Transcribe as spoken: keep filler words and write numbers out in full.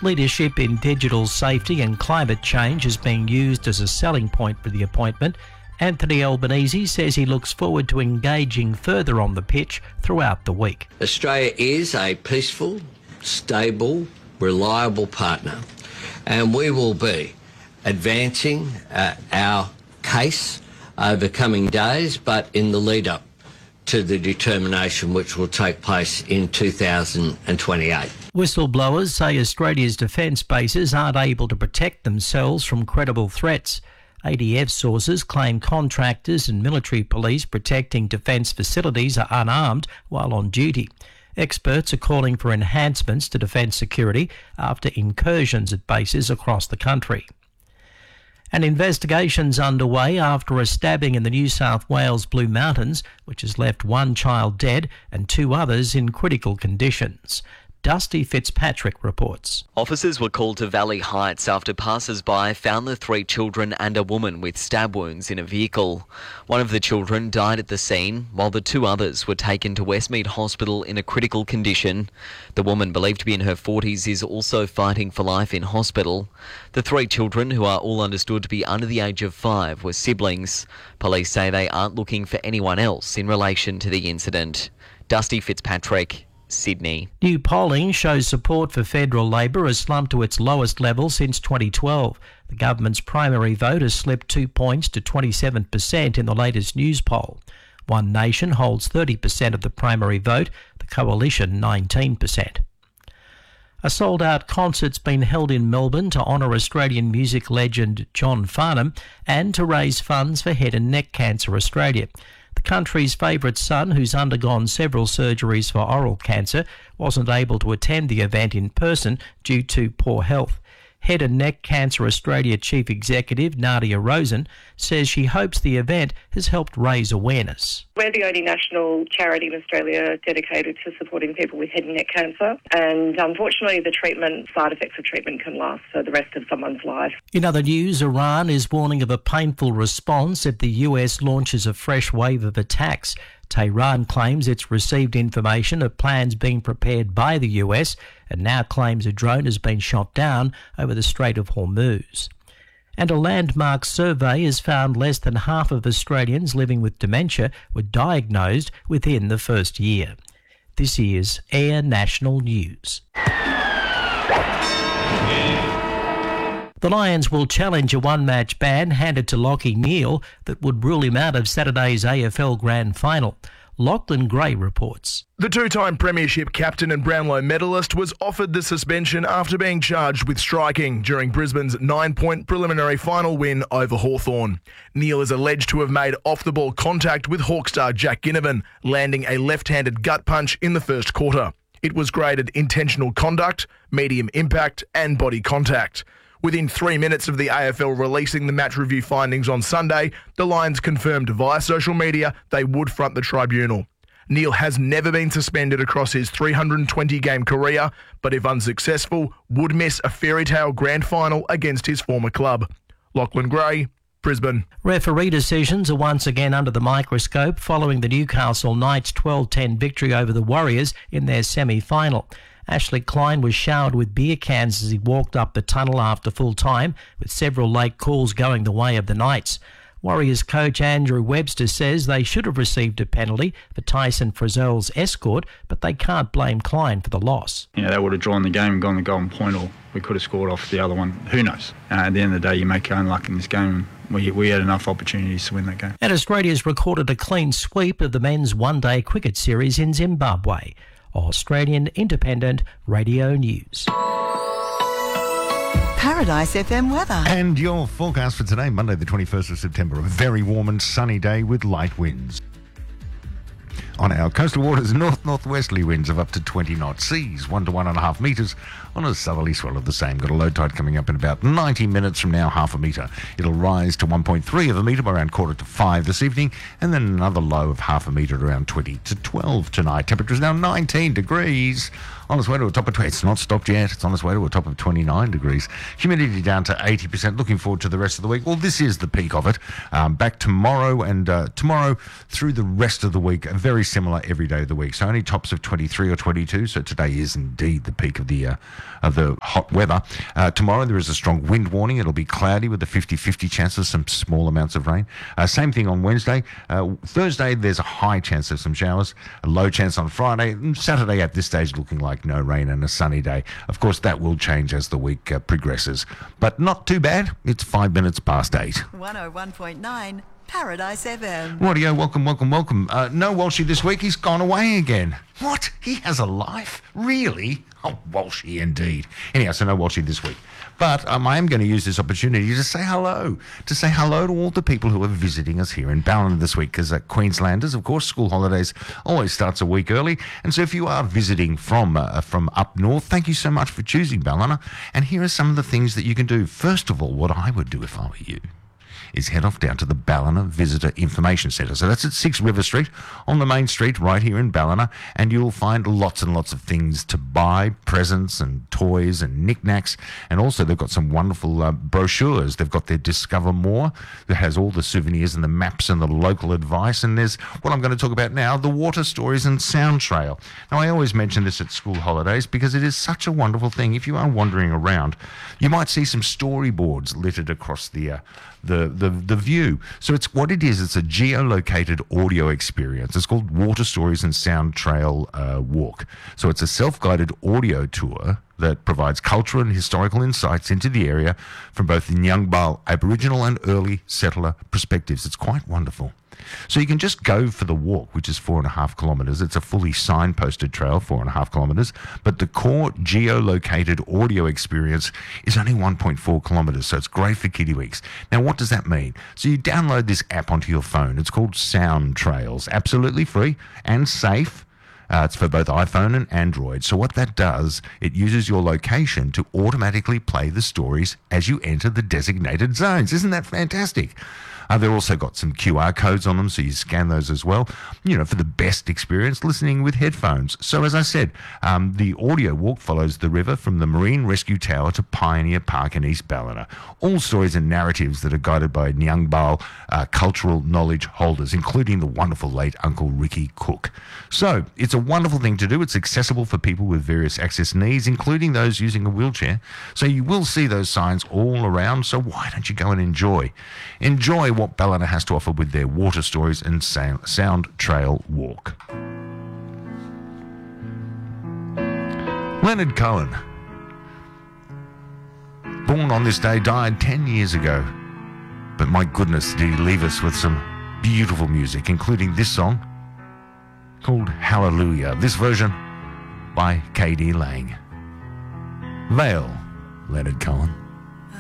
Leadership in digital safety and climate change is being used as a selling point for the appointment. Anthony Albanese says he looks forward to engaging further on the pitch throughout the week. Australia is a peaceful, stable, reliable partner, and we will be advancing uh, our case over coming days, but in the lead up to the determination which will take place in two thousand twenty-eight. Whistleblowers say Australia's defence bases aren't able to protect themselves from credible threats. A D F sources claim contractors and military police protecting defence facilities are unarmed while on duty. Experts are calling for enhancements to defence security after incursions at bases across the country. An investigation's underway after a stabbing in the New South Wales Blue Mountains, which has left one child dead and two others in critical conditions. Dusty Fitzpatrick reports. Officers were called to Valley Heights after passers-by found the three children and a woman with stab wounds in a vehicle. One of the children died at the scene, while the two others were taken to Westmead Hospital in a critical condition. The woman, believed to be in her forties, is also fighting for life in hospital. The three children, who are all understood to be under the age of five, were siblings. Police say they aren't looking for anyone else in relation to the incident. Dusty Fitzpatrick, Sydney. New polling shows support for federal Labor has slumped to its lowest level since twenty twelve. The government's primary vote has slipped two points to twenty-seven percent in the latest news poll. One Nation holds thirty percent of the primary vote, the Coalition nineteen percent. A sold-out concert's been held in Melbourne to honour Australian music legend John Farnham and to raise funds for Head and Neck Cancer Australia. The country's favourite son, who's undergone several surgeries for oral cancer, wasn't able to attend the event in person due to poor health. Head and Neck Cancer Australia Chief Executive Nadia Rosen says she hopes the event has helped raise awareness. We're the only national charity in Australia dedicated to supporting people with head and neck cancer, and unfortunately the treatment, side effects of treatment can last for the rest of someone's life. In other news, Iran is warning of a painful response if the U S launches a fresh wave of attacks. Tehran claims it's received information of plans being prepared by the U S and now claims a drone has been shot down over the Strait of Hormuz. And a landmark survey has found less than half of Australians living with dementia were diagnosed within the first year. This is Air National News. The Lions will challenge a one-match ban handed to Lachie Neale that would rule him out of Saturday's A F L Grand Final. Lachlan Gray reports. The two-time premiership captain and Brownlow medalist was offered the suspension after being charged with striking during Brisbane's nine-point preliminary final win over Hawthorn. Neale is alleged to have made off-the-ball contact with Hawk star Jack Ginnivan, landing a left-handed gut punch in the first quarter. It was graded intentional conduct, medium impact and body contact. Within three minutes of the A F L releasing the match review findings on Sunday, the Lions confirmed via social media they would front the tribunal. Neale has never been suspended across his three hundred twenty game career, but if unsuccessful, would miss a fairy tale grand final against his former club. Lachlan Gray, Brisbane. Referee decisions are once again under the microscope following the Newcastle Knights twelve ten victory over the Warriors in their semi-final. Ashley Klein was showered with beer cans as he walked up the tunnel after full time, with several late calls going the way of the Knights. Warriors coach Andrew Webster says they should have received a penalty for Tyson Frizzell's escort, but they can't blame Klein for the loss. You know, they would have drawn the game and gone the golden point, or we could have scored off the other one. Who knows? Uh, at the end of the day, you make your own luck in this game. We, we had enough opportunities to win that game. And Australia's recorded a clean sweep of the men's one-day cricket series in Zimbabwe. Australian Independent Radio News. Paradise F M weather. And your forecast for today, Monday the twenty-first of September, a very warm and sunny day with light winds. On our coastal waters, north-northwesterly winds of up to twenty knots, seas one to one and a half metres on a southerly swell of the same. Got a low tide coming up in about ninety minutes from now, half a metre. It'll rise to one point three of a metre by around quarter to five this evening, and then another low of half a metre at around twenty to twelve tonight. Temperature's now nineteen degrees on its way to a top of twenty. It's not stopped yet. It's on its way to a top of twenty-nine degrees. Humidity down to eighty percent. Looking forward to the rest of the week. Well, this is the peak of it. Um, back tomorrow and uh, tomorrow through the rest of the week, very similar every day of the week. So only tops of twenty-three or twenty-two. So today is indeed the peak of the uh, of the hot weather. Uh, tomorrow there is a strong wind warning. It'll be cloudy with a fifty-fifty chance of some small amounts of rain. Uh, same thing on Wednesday. Uh, Thursday there's a high chance of some showers. A low chance on Friday. Saturday at this stage looking like no rain and a sunny day. Of course that will change as the week uh, progresses. But not too bad. It's five minutes past eight. one oh one point nine Paradise F M. Rightio, welcome, welcome, welcome. Uh, no Walshy this week. He's gone away again. What? He has a life? Really? Oh, Walshy indeed. Anyhow, so no Walshy this week. But um, I am going to use this opportunity to say hello, to say hello to all the people who are visiting us here in Ballina this week, because uh, Queenslanders, of course, school holidays always starts a week early. And so if you are visiting from uh, from up north, thank you so much for choosing Ballina. And here are some of the things that you can do. First of all, what I would do if I were you is head off down to the Ballina Visitor Information Centre. So that's at six River Street on the main street right here in Ballina, and you'll find lots and lots of things to buy, presents and toys and knickknacks, and also they've got some wonderful uh, brochures. They've got their Discover More that has all the souvenirs and the maps and the local advice, and there's what I'm going to talk about now, the Water Stories and Sound Trail. Now, I always mention this at school holidays because it is such a wonderful thing. If you are wandering around, you might see some storyboards littered across the uh, the, the the view. So it's what it is. It's a geolocated audio experience. It's called Water Stories and Sound Trail uh, Walk. So it's a self-guided audio tour that provides cultural and historical insights into the area from both the Nyungbal Aboriginal and early settler perspectives. It's quite wonderful. So you can just go for the walk, which is four and a half kilometres. It's a fully signposted trail, four and a half kilometres. But the core geolocated audio experience is only one point four kilometres, so it's great for kiddie weeks. Now, what does that mean? So you download this app onto your phone. It's called Sound Trails, absolutely free and safe. Uh, it's for both iPhone and Android. So what that does, it uses your location to automatically play the stories as you enter the designated zones. Isn't that fantastic? Uh, they've also got some Q R codes on them, so you scan those as well, you know, for the best experience listening with headphones. So as I said, um, the audio walk follows the river from the Marine Rescue Tower to Pioneer Park in East Ballina. All stories and narratives that are guided by Nyungbal uh, cultural knowledge holders, including the wonderful late Uncle Ricky Cook. So it's a wonderful thing to do. It's accessible for people with various access needs, including those using a wheelchair. So you will see those signs all around, so why don't you go and enjoy? Enjoy what Ballina has to offer with their Water Stories and Sound, sound Trail Walk. Leonard Cohen, born on this day, died ten years ago. But my goodness, did he leave us with some beautiful music, including this song called Hallelujah. This version by K D Lang. Vale, Leonard Cohen.